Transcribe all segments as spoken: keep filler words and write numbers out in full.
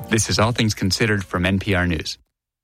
This is All Things Considered from N P R News.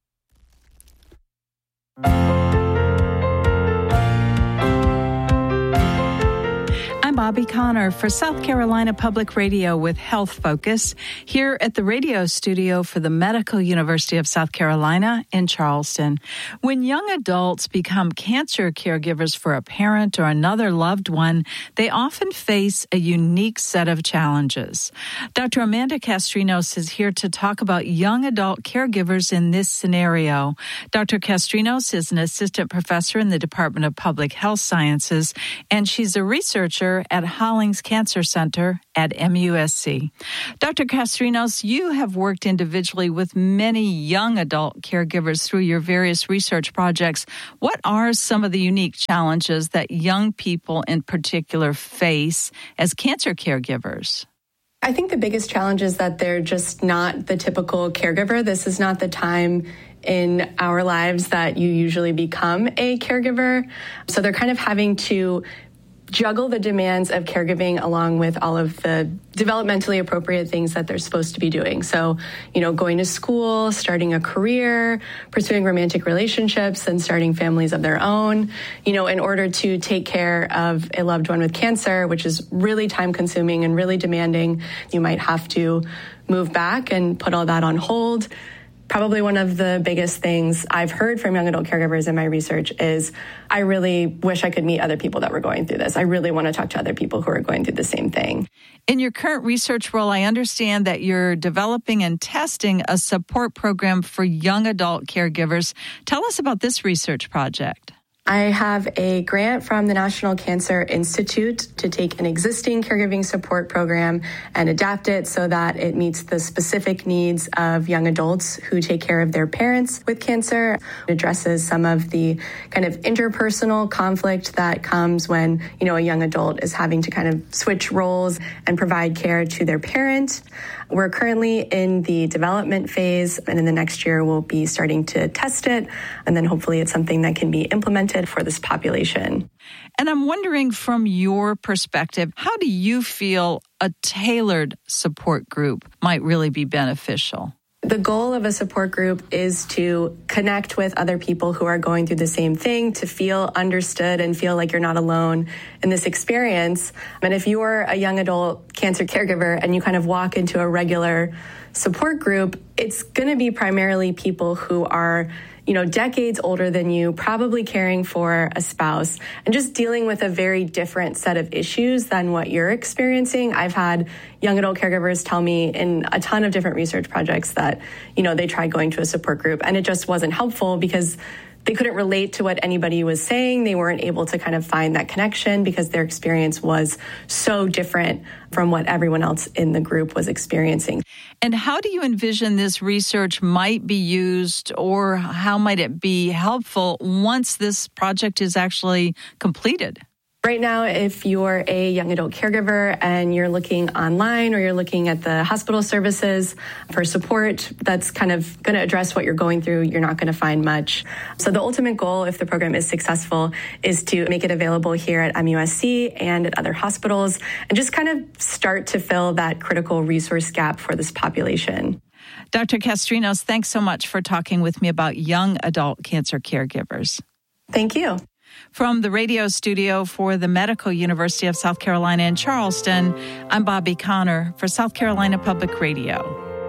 I'm Bobby Connor for South Carolina Public Radio with Health Focus here at the radio studio for the Medical University of South Carolina in Charleston. When young adults become cancer caregivers for a parent or another loved one, they often face a unique set of challenges. Doctor Amanda Castrinos is here to talk about young adult caregivers in this scenario. Doctor Castrinos is an assistant professor in the Department of Public Health Sciences, and she's a researcher at Hollings Cancer Center at M U S C. Doctor Castrinos, you have worked individually with many young adult caregivers through your various research projects. What are some of the unique challenges that young people in particular face as cancer caregivers? I think the biggest challenge is that they're just not the typical caregiver. This is not the time in our lives that you usually become a caregiver. So they're kind of having to juggle the demands of caregiving along with all of the developmentally appropriate things that they're supposed to be doing. So, you know, going to school, starting a career, pursuing romantic relationships, and starting families of their own, you know, in order to take care of a loved one with cancer, which is really time consuming and really demanding. You might have to move back and put all that on hold. Probably one of the biggest things I've heard from young adult caregivers in my research is, I really wish I could meet other people that were going through this. I really want to talk to other people who are going through the same thing. In your current research role, I understand that you're developing and testing a support program for young adult caregivers. Tell us about this research project. I have a grant from the National Cancer Institute to take an existing caregiving support program and adapt it so that it meets the specific needs of young adults who take care of their parents with cancer. It addresses some of the kind of interpersonal conflict that comes when, you know, a young adult is having to kind of switch roles and provide care to their parent. We're currently in the development phase, and in the next year we'll be starting to test it, and then hopefully it's something that can be implemented for this population. And I'm wondering, from your perspective, how do you feel a tailored support group might really be beneficial? The goal of a support group is to connect with other people who are going through the same thing, to feel understood and feel like you're not alone in this experience. And if you're a young adult cancer caregiver and you kind of walk into a regular support group, it's going to be primarily people who are, you know, decades older than you, probably caring for a spouse and just dealing with a very different set of issues than what you're experiencing. I've had young adult caregivers tell me in a ton of different research projects that, you know, they tried going to a support group and it just wasn't helpful because they couldn't relate to what anybody was saying. They weren't able to kind of find that connection because their experience was so different from what everyone else in the group was experiencing. And how do you envision this research might be used, or how might it be helpful once this project is actually completed? Right now, if you're a young adult caregiver and you're looking online or you're looking at the hospital services for support, that's kind of going to address what you're going through. You're not going to find much. So the ultimate goal, if the program is successful, is to make it available here at M U S C and at other hospitals and just kind of start to fill that critical resource gap for this population. Doctor Castrinos, thanks so much for talking with me about young adult cancer caregivers. Thank you. From the radio studio for the Medical University of South Carolina in Charleston, I'm Bobby Connor for South Carolina Public Radio.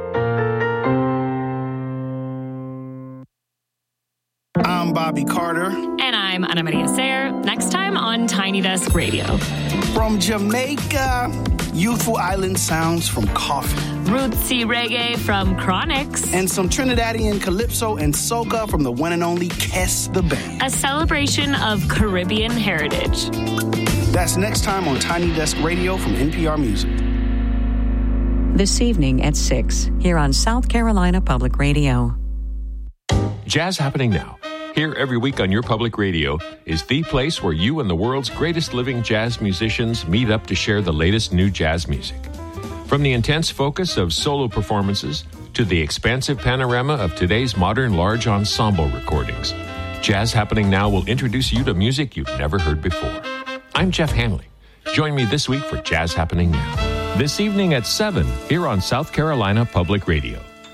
I'm Bobby Carter. And I'm Ana Maria Sayre. Next time on Tiny Desk Radio. From Jamaica, youthful island sounds from Coffee. Rootsy reggae from Chronix. And some Trinidadian calypso and soca from the one and only Kes the Band. A celebration of Caribbean heritage. That's next time on Tiny Desk Radio from N P R Music. This evening at six, here on South Carolina Public Radio. Jazz Happening Now, here every week on your public radio, is the place where you and the world's greatest living jazz musicians meet up to share the latest new jazz music. From the intense focus of solo performances to the expansive panorama of today's modern large ensemble recordings, Jazz Happening Now will introduce you to music you've never heard before. I'm Jeff Hanley. Join me this week for Jazz Happening Now, this evening at seven, here on South Carolina Public Radio.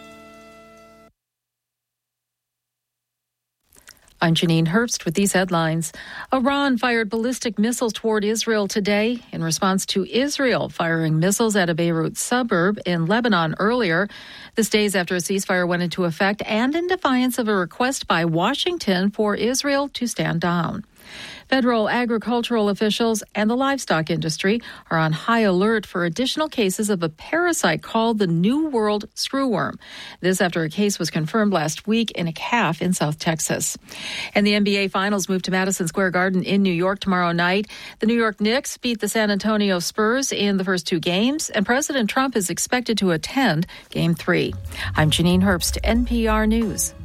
I'm Janine Herbst with these headlines. Iran fired ballistic missiles toward Israel today in response to Israel firing missiles at a Beirut suburb in Lebanon earlier. This days after a ceasefire went into effect and in defiance of a request by Washington for Israel to stand down. Federal agricultural officials and the livestock industry are on high alert for additional cases of a parasite called the New World screwworm. This after a case was confirmed last week in a calf in South Texas. And the N B A Finals move to Madison Square Garden in New York tomorrow night. The New York Knicks beat the San Antonio Spurs in the first two games, and President Trump is expected to attend Game three. I'm Janine Herbst, N P R News.